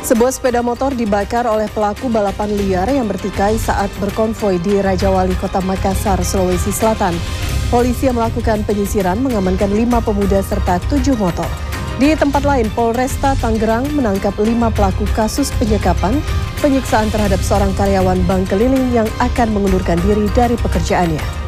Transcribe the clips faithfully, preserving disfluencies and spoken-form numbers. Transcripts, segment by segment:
Sebuah sepeda motor dibakar oleh pelaku balapan liar yang bertikai saat berkonvoi di Raja Wali Kota Makassar, Sulawesi Selatan. Polisi yang melakukan penyisiran mengamankan lima pemuda serta tujuh motor. Di tempat lain, Polresta Tangerang menangkap lima pelaku kasus penyekapan, penyiksaan terhadap seorang karyawan bank keliling yang akan mengundurkan diri dari pekerjaannya.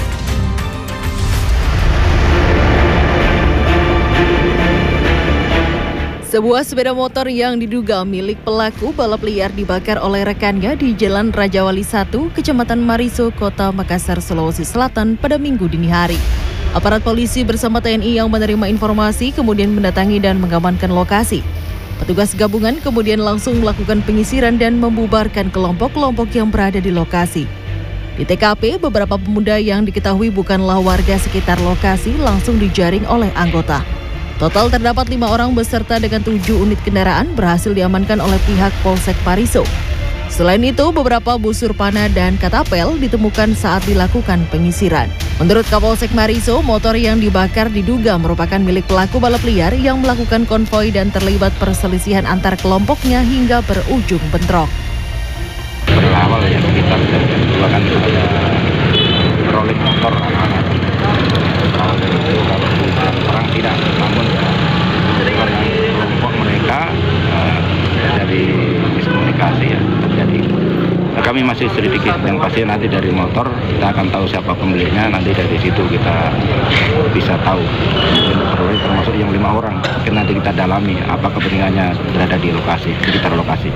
Sebuah sepeda motor yang diduga milik pelaku balap liar dibakar oleh rekannya di Jalan Raja Wali satu, Kecamatan Mariso, Kota Makassar, Sulawesi Selatan pada Minggu dini hari. Aparat polisi bersama T N I yang menerima informasi kemudian mendatangi dan mengamankan lokasi. Petugas gabungan kemudian langsung melakukan penyisiran dan membubarkan kelompok-kelompok yang berada di lokasi. Di T K P, beberapa pemuda yang diketahui bukanlah warga sekitar lokasi langsung dijaring oleh anggota. Total terdapat lima orang beserta dengan tujuh unit kendaraan berhasil diamankan oleh pihak Polsek Mariso. Selain itu, beberapa busur panah dan katapel ditemukan saat dilakukan penyisiran. Menurut Kapolsek Mariso, motor yang dibakar diduga merupakan milik pelaku balap liar yang melakukan konvoi dan terlibat perselisihan antar kelompoknya hingga berujung bentrok. Berawal ya sekitar jam dua kan ada rolling motor anak-anak. Berawal dari itu kalau orang tidak, namun karena kelompok mereka uh, dari miskomunikasi ya terjadi. Nah, kami masih selidiki yang pasti nanti dari motor kita akan tahu siapa pemiliknya, nanti dari situ kita bisa tahu. Mungkin termasuk yang lima orang, mungkin nanti kita dalami apa kepentingannya berada di lokasi, sekitar lokasi.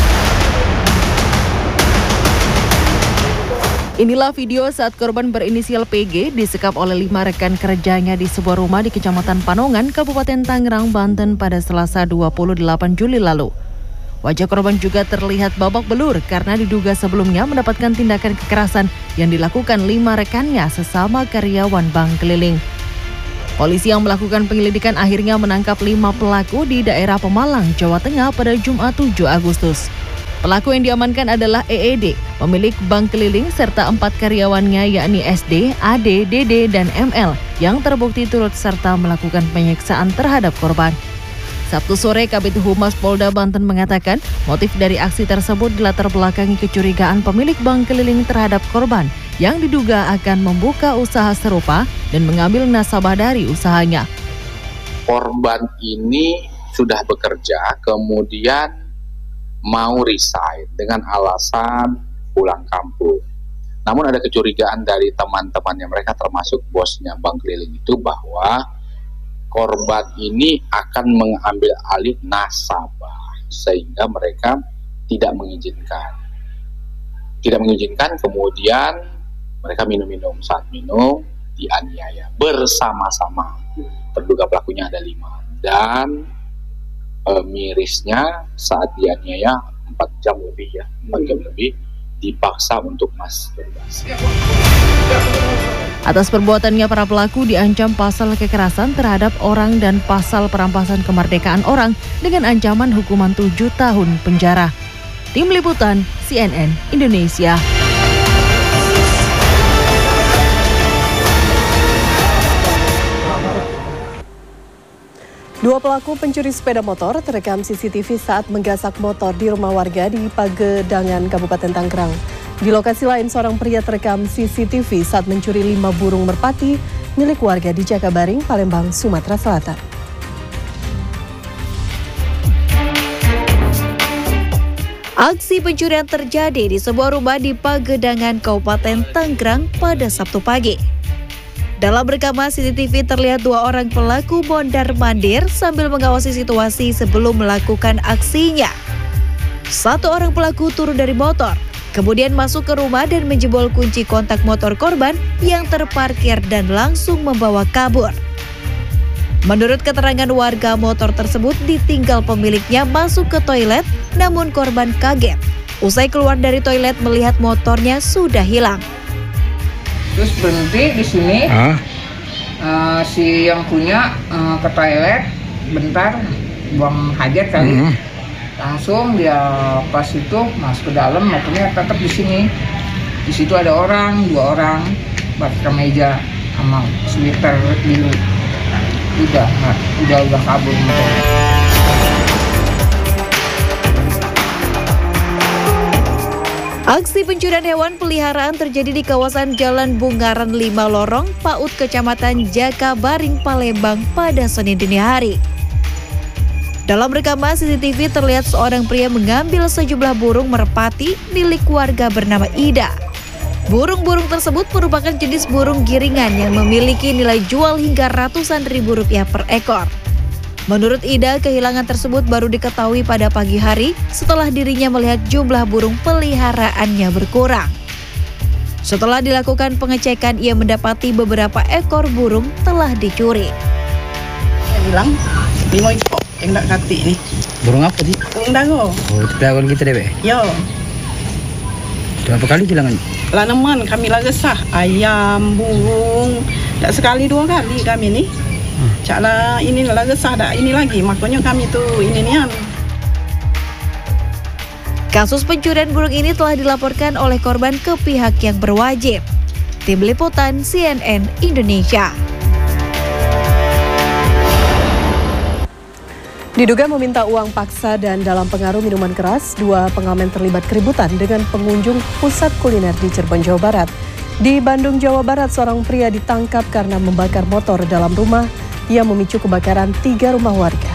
Inilah video saat korban berinisial P G disekap oleh lima rekan kerjanya di sebuah rumah di Kecamatan Panongan, Kabupaten Tangerang, Banten pada Selasa dua puluh delapan Juli lalu. Wajah korban juga terlihat babak belur karena diduga sebelumnya mendapatkan tindakan kekerasan yang dilakukan lima rekannya sesama karyawan bank keliling. Polisi yang melakukan penyelidikan akhirnya menangkap lima pelaku di daerah Pemalang, Jawa Tengah pada Jumat tujuh Agustus. Pelaku yang diamankan adalah E E D, pemilik bank keliling, serta empat karyawannya yakni S D, A D, D D, dan M L yang terbukti turut serta melakukan penyiksaan terhadap korban. Sabtu sore, Kabid Humas Polda Banten mengatakan motif dari aksi tersebut dilatar belakangi kecurigaan pemilik bank keliling terhadap korban yang diduga akan membuka usaha serupa dan mengambil nasabah dari usahanya. Korban ini sudah bekerja, kemudian mau resign dengan alasan pulang kampung. Namun ada kecurigaan dari teman-temannya mereka termasuk bosnya bank keliling itu bahwa korban ini akan mengambil alih nasabah sehingga mereka tidak mengizinkan. Tidak mengizinkan, kemudian mereka minum-minum. Saat minum dianiaya bersama-sama. Terduga pelakunya ada lima dan E, mirisnya saat dianiaya empat jam lebih ya, empat jam lebih dipaksa untuk masturbasi. Atas perbuatannya, para pelaku diancam pasal kekerasan terhadap orang dan pasal perampasan kemerdekaan orang dengan ancaman hukuman tujuh tahun penjara. Tim Liputan C N N Indonesia. Dua pelaku pencuri sepeda motor terekam C C T V saat menggasak motor di rumah warga di Pagedangan, Kabupaten Tangerang. Di lokasi lain, seorang pria terekam C C T V saat mencuri lima burung merpati milik warga di Jakabaring, Palembang, Sumatera Selatan. Aksi pencurian terjadi di sebuah rumah di Pagedangan, Kabupaten Tangerang pada Sabtu pagi. Dalam rekaman C C T V terlihat dua orang pelaku mondar-mandir sambil mengawasi situasi sebelum melakukan aksinya. Satu orang pelaku turun dari motor, kemudian masuk ke rumah dan menjebol kunci kontak motor korban yang terparkir dan langsung membawa kabur. Menurut keterangan warga, motor tersebut ditinggal pemiliknya masuk ke toilet, namun korban kaget. Usai keluar dari toilet melihat motornya sudah hilang. Terus berhenti di sini, huh? uh, si yang punya uh, ke toilet, bentar buang hajat kali, uh-huh. Langsung dia pas itu masuk ke dalam, motornya tetap di sini. Di situ ada orang, dua orang, pakai kemeja sama sweater biru. Udah, udah udah kabur motornya. Aksi pencurian hewan peliharaan terjadi di kawasan Jalan Bungaran lima Lorong, Paut, Kecamatan Jakabaring, Palembang pada Senin dini hari. Dalam rekaman C C T V terlihat seorang pria mengambil sejumlah burung merpati milik warga bernama Ida. Burung-burung tersebut merupakan jenis burung giringan yang memiliki nilai jual hingga ratusan ribu rupiah per ekor. Menurut Ida, kehilangan tersebut baru diketahui pada pagi hari setelah dirinya melihat jumlah burung peliharaannya berkurang. Setelah dilakukan pengecekan, ia mendapati beberapa ekor burung telah dicuri. Saya bilang, lima ekor yang tak katik ni. Burung apa sih? Burung dango. Oh, itu pelakuan kita deh, Be? Ya. Berapa kali kehilangan? Lanaman kami lah resah. Ayam, burung. Tak sekali dua kali kami ni. Hmm. Caklah ini lah resah dah ini lagi. Makanya kami tu ini nian. Kasus pencurian burung ini telah dilaporkan oleh korban ke pihak yang berwajib. Tim Liputan C N N Indonesia. Diduga meminta uang paksa dan dalam pengaruh minuman keras, dua pengamen terlibat keributan dengan pengunjung pusat kuliner di Cirebon, Jawa Barat. Di Bandung, Jawa Barat, seorang pria ditangkap karena membakar motor dalam rumah yang memicu kebakaran tiga rumah warga.